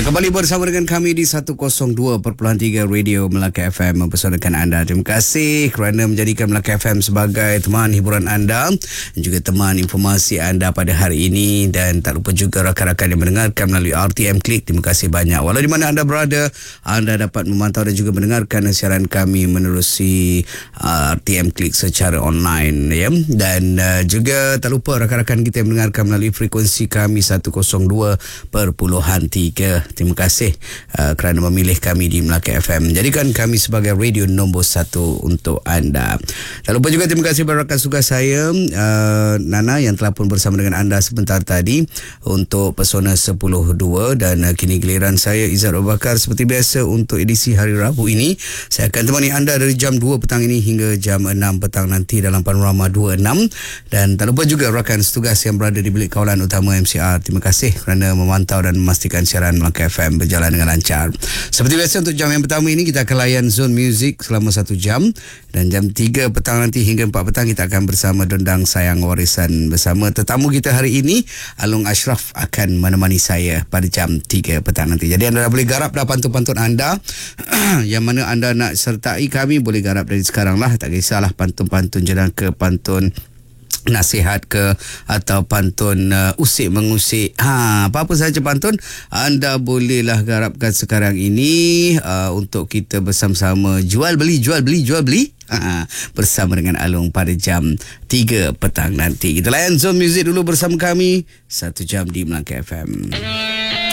Ya, kembali bersama dengan kami di 102.3 Radio Melaka FM mempersonalkan anda. Terima kasih kerana menjadikan Melaka FM sebagai teman hiburan anda dan juga teman informasi anda pada hari ini. Dan tak lupa juga rakan-rakan yang mendengarkan melalui RTM Klik. Terima kasih banyak. Walau di mana anda berada, anda dapat memantau dan juga mendengarkan siaran kami menerusi RTM Klik secara online, ya. Dan juga tak lupa rakan-rakan kita yang mendengarkan melalui frekuensi kami 102.3. Terima kasih kerana memilih kami di Melaka FM. Jadikan kami sebagai radio nombor 1 untuk anda. Tak lupa juga terima kasih kepada rakan tugas saya Nana yang telah pun bersama dengan anda sebentar tadi untuk Pesona 10.2. Dan kini giliran saya Izzat Abu Bakar seperti biasa untuk edisi hari Rabu ini. Saya akan temani anda dari jam 2 petang ini hingga jam 6 petang nanti dalam Panorama 26. Dan tak lupa juga rakan setugas yang berada di bilik kawalan utama MCR. Terima kasih kerana memantau dan memastikan siaran Melaka FM berjalan dengan lancar. Seperti biasa untuk jam yang pertama ini kita akan layan Zone Music selama 1 jam. Dan jam 3 petang nanti hingga 4 petang kita akan bersama Dondang Sayang Warisan bersama tetamu kita hari ini. Alung Ashraf akan menemani saya pada jam 3 petang nanti. Jadi anda dah boleh garap dah pantun-pantun anda. Yang mana anda nak sertai kami boleh garap dari sekarang lah. Tak kisahlah pantun-pantun jenaka, pantun nasihat ke atau pantun usik mengusik, apa-apa sahaja pantun anda bolehlah garapkan sekarang ini untuk kita bersama-sama jual beli bersama dengan Alung pada jam 3 petang nanti. Kita layan Zone Music dulu bersama kami 1 jam di Melaka FM.